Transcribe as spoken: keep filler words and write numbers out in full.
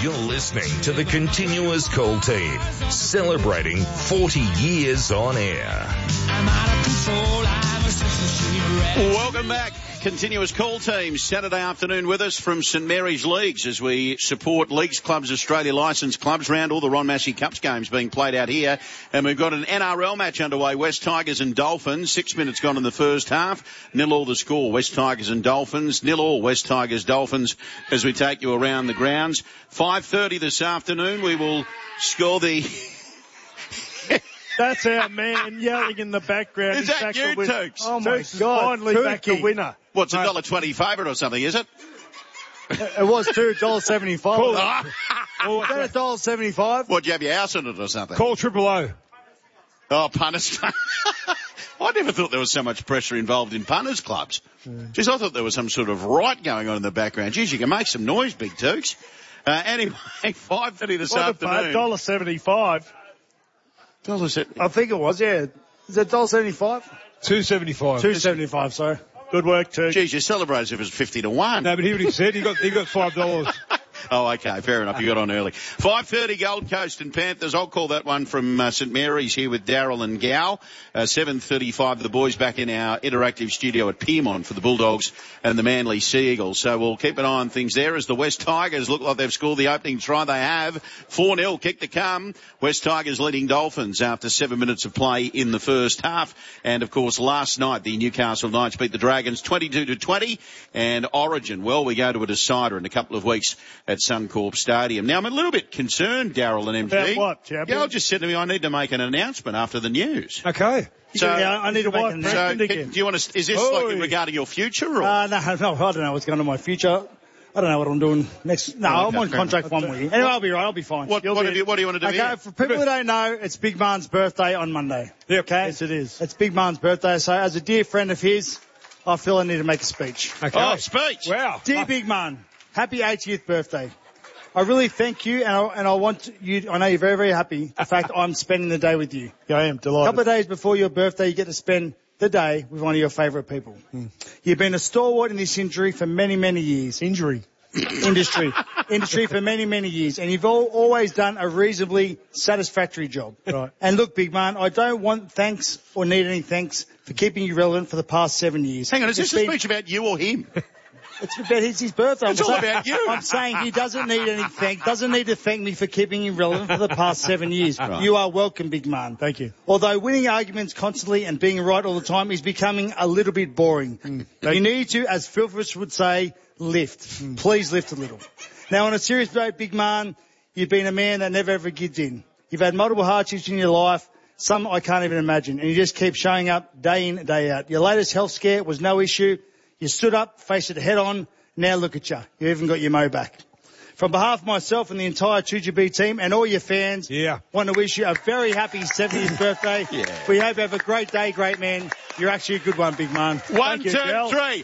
You're listening to the Continuous Call Team, celebrating forty years on air. I'm out of control, I'm a sex machine. Welcome back. Continuous Call Team, Saturday afternoon with us from St Mary's Leagues as we support Leagues Clubs Australia licensed clubs round all the Ron Massey Cups games being played out here. And we've got an N R L match underway, West Tigers and Dolphins. Six minutes gone in the first half. Nil all the score, West Tigers and Dolphins. Nil all, West Tigers, Dolphins, as we take you around the grounds. five thirty this afternoon, we will score the... That's our man yelling in the background. Is that you, Tooks? Oh, my Tooks God. finally back the winner. What's a one dollar twenty favourite or something, is it? It was two dollars seventy-five. Cool. Is that a one dollar seventy-five? What, do you have your house in it or something? Call triple O. Oh, punters. I never thought there was so much pressure involved in punters clubs. Mm. Jeez, I thought there was some sort of riot going on in the background. Jeez, you can make some noise, Big Tooks. Uh, anyway, five thirty this what afternoon. one dollar seventy-five. one dollar seventy-five. I think it was, yeah. Is it one dollar seventy-five? two seventy-five. two sorry. sorry. Good work, too. Jeez, you celebrate as if it was fifty to one. No, but he already said he got, he got five dollars. Oh, okay, fair enough. You got on early. five thirty Gold Coast and Panthers. I'll call that one from uh, St Mary's here with Daryl and Gow. Uh, seven thirty-five, the boys back in our interactive studio at Piedmont for the Bulldogs and the Manly Sea Eagles. So we'll keep an eye on things there as the West Tigers look like they've scored the opening try. They have. four nil, kick to come. West Tigers leading Dolphins after seven minutes of play in the first half. And, of course, last night the Newcastle Knights beat the Dragons twenty-two to twenty. And Origin, well, we go to a decider in a couple of weeks at Suncorp Stadium. Now, I'm a little bit concerned, Daryl and M G. About what, champion? Gail just said to me I need to make an announcement after the news. Okay. So, yeah, I need to make an so announcement can, again. do you want to, is this Oi. like regarding your future or? Uh, no, no, I don't know what's going on in my future. I don't know what I'm doing next. No, Oh, I'm on okay, contract for one week. Anyway, I'll be right. I'll be fine. What, You'll what, be- have you, what do you want to do Okay, here? for people who don't know, it's Big Man's birthday on Monday. Yep. Okay? Yes, it is. It's Big Man's birthday, so as a dear friend of his, I feel I need to make a speech. Okay. Oh, speech. Wow. Dear Big Man, happy eightieth birthday. I really thank you, and I, and I want you, I know you're very, very happy, the fact I'm spending the day with you. I am A delighted. couple of days before your birthday, you get to spend the day with one of your favourite people. Hmm. You've been a stalwart in this injury for many, many years. Injury. Industry. Industry for many, many years. And you've all, always done a reasonably satisfactory job. Right. And look, Big Man, I don't want thanks or need any thanks for keeping you relevant for the past seven years. Hang on, is It's this a been- speech about you or him? It's about it's his birthday. It's I'm all saying- about you. I'm saying he doesn't need any thank, doesn't need to thank me for keeping him relevant for the past seven years. Right. You are welcome, Big Man. Thank you. Although winning arguments constantly and being right all the time is becoming a little bit boring. Mm. You need to, as Philfus would say, lift. Mm. Please lift a little. Now, on a serious note, Big Man, you've been a man that never ever gives in. You've had multiple hardships in your life, some I can't even imagine, and you just keep showing up day in, day out. Your latest health scare was no issue. You stood up, faced it head on. Now look at you. You even got your mo back. From behalf of myself and the entire two G B team and all your fans, Yeah. want to wish you a very happy seventieth birthday. Yeah. We hope you have a great day, great man. You're actually a good one, Big Man. One, you, two, Gal. three.